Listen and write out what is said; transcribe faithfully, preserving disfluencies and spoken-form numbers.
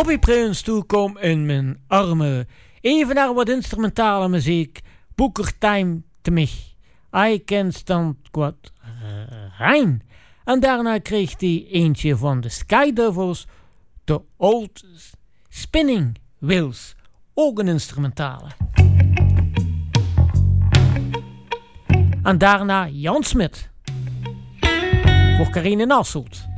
Bobby Prince toekom in mijn armen. Even naar wat instrumentale muziek. Booker Time te mich. I can stand wat rein. En daarna kreeg hij eentje van de Sky Devils. The Old Spinning Wheels. Ook een instrumentale. En daarna Jan Smit. Voor Carine Nasselt.